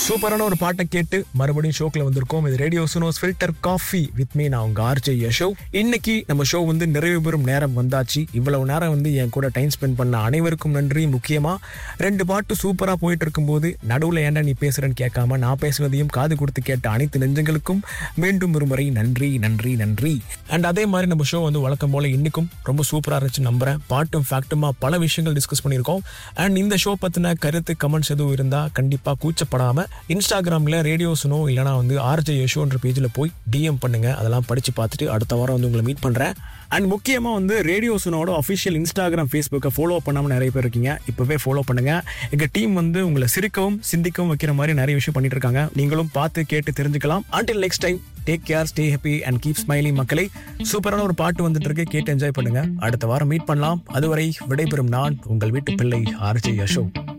சூப்பரான ஒரு பாட்டை கேட்டு மறுபடியும் ஷோக்குல வந்திருக்கோம். இது radio சுனோஸ் filter coffee with me, நான் உங்க ஆர்ஜே யஷோ. இன்னைக்கு நம்ம ஷோ நிறைவு பெறும் நேரம் வந்தாச்சு. இவ்வளவு நேரம் என் கூட டைம் ஸ்பெண்ட் பண்ண அனைவருக்கும் நன்றி. முக்கியமா 2 பாட்டு சூப்பரா போயிட்டு இருக்கும்போது நடுவுல ஏன்டா நீ பேசுறேன்னு கேட்காம நான் பேசுனதையும் காது கொடுத்து கேட்ட அனைத்து நெஞ்சங்களுக்கும் மீண்டும் ஒரு முறை நன்றி நன்றி நன்றி. அண்ட் அதே மாதிரி நம்ம ஷோ வழக்கம் போல இன்னைக்கும் ரொம்ப சூப்பரா இருந்துச்சு நம்புறேன். பாட்டும் ஃபேக்ட்டுமா பல விஷயங்கள் டிஸ்கஸ் பண்ணியிருக்கோம். அண்ட் இந்த ஷோ பத்தின கருத்து கமெண்ட்ஸ் எதுவும் இருந்தா கண்டிப்பா கூச்சப்படாம இன்ஸ்டாகிராம்ல ரேடியோ சுனோ இல்லைனா ஆர்ஜே யஷோன்ற பேஜ்ல போய் டிஎம் பண்ணுங்க. அதெல்லாம் படிச்சு பார்த்துட்டு அடுத்த வாரம் உங்களை மீட் பண்றேன். அண்ட் முக்கியமா ரேடியோ சுனோட அஃபிஷியல் இன்ஸ்டாகிராம் ஃபேஸ்புக்கை ஃபாலோ பண்ணாம நிறைய பேர் இருக்கீங்க. இப்பவே ஃபாலோ பண்ணுங்க. எங்க டீம் உங்களை சிரிக்கவும் சிந்திக்கவும் வைக்கிற மாதிரி நிறைய விஷயம் பண்ணிட்டு இருக்காங்க. நீங்களும் பார்த்து கேட்டு தெரிஞ்சுக்கலாம். until next time, take care, stay happy and keep smiling. மக்களை, சூப்பரான ஒரு பாட்டு வந்துட்டு இருக்கு, கேட்டு என்ஜாய் பண்ணுங்க. அடுத்த வாரம் மீட் பண்ணலாம். அதுவரை விடைபெறும் நான் உங்கள் வீட்டு பிள்ளை ஆர்ஜே யஷோ.